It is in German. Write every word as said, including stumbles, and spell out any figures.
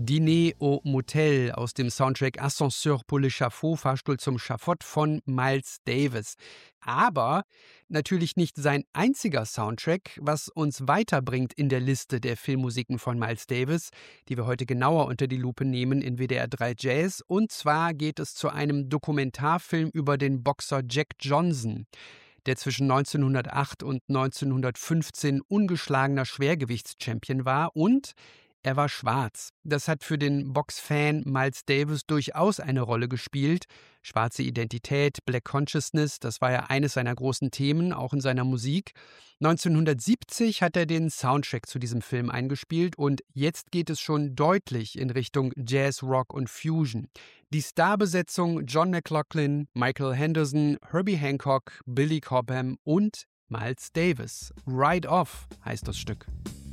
Dîner au Motel aus dem Soundtrack Ascenseur pour l'échafaud, Fahrstuhl zum Schafott von Miles Davis. Aber natürlich nicht sein einziger Soundtrack, was uns weiterbringt in der Liste der Filmmusiken von Miles Davis, die wir heute genauer unter die Lupe nehmen in W D R drei Jazz. Und zwar geht es zu einem Dokumentarfilm über den Boxer Jack Johnson, der zwischen neunzehnhundertacht und neunzehnhundertfünfzehn ungeschlagener Schwergewichtschampion war, und er war schwarz. Das hat für den Boxfan Miles Davis durchaus eine Rolle gespielt. Schwarze Identität, Black Consciousness, das war ja eines seiner großen Themen, auch in seiner Musik. neunzehnhundertsiebzig hat er den Soundtrack zu diesem Film eingespielt und jetzt geht es schon deutlich in Richtung Jazz, Rock und Fusion. Die Starbesetzung: John McLaughlin, Michael Henderson, Herbie Hancock, Billy Cobham und Miles Davis. Ride Off heißt das Stück.